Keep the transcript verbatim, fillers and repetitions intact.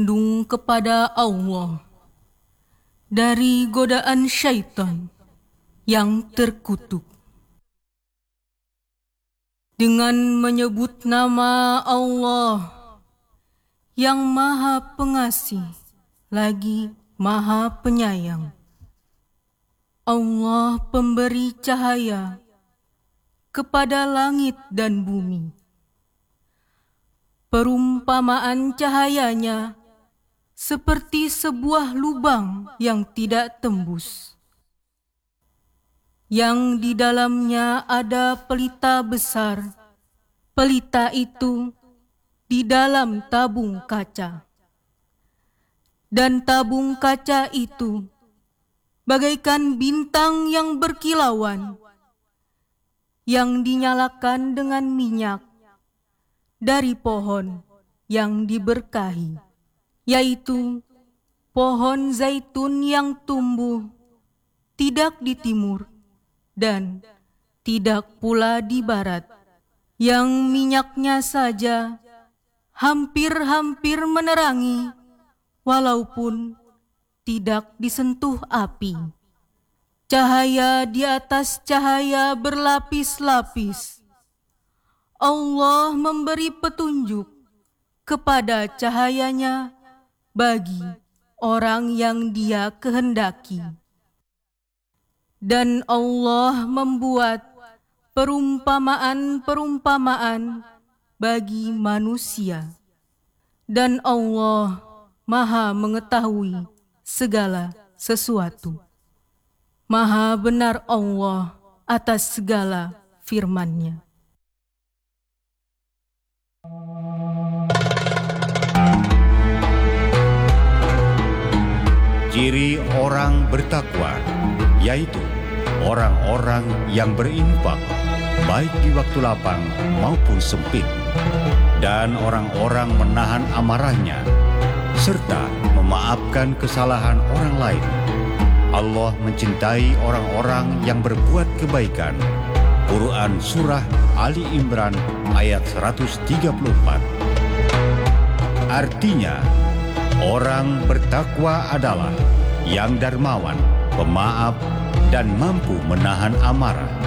Berlindung kepada Allah dari godaan syaitan yang terkutuk. Dengan menyebut nama Allah yang Maha Pengasih lagi Maha Penyayang. Allah pemberi cahaya kepada langit dan bumi. Perumpamaan cahayanya seperti sebuah lubang yang tidak tembus, yang di dalamnya ada pelita besar. Pelita itu di dalam tabung kaca, dan tabung kaca itu bagaikan bintang yang berkilauan, yang dinyalakan dengan minyak dari pohon yang diberkahi, yaitu pohon zaitun yang tumbuh tidak di timur dan tidak pula di barat, yang minyaknya saja hampir-hampir menerangi walaupun tidak disentuh api. Cahaya di atas cahaya berlapis-lapis. Allah memberi petunjuk kepada cahayanya bagi orang yang Dia kehendaki. Dan Allah membuat perumpamaan-perumpamaan bagi manusia. Dan Allah Maha mengetahui segala sesuatu. Maha benar Allah atas segala firman-Nya. Ciri orang bertakwa, yaitu orang-orang yang berinfak, baik di waktu lapang maupun sempit, dan orang-orang menahan amarahnya, serta memaafkan kesalahan orang lain. Allah mencintai orang-orang yang berbuat kebaikan. Quran Surah Ali Imran ayat seratus tiga puluh empat. Artinya, orang bertakwa adalah yang dermawan, pemaaf, dan mampu menahan amarah.